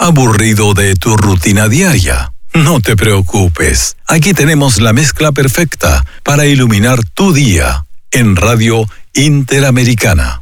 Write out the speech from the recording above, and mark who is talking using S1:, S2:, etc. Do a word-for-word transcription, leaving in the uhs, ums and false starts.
S1: ¿Aburrido de tu rutina diaria? No te preocupes, aquí tenemos la mezcla perfecta para iluminar tu día en Radio Interamericana.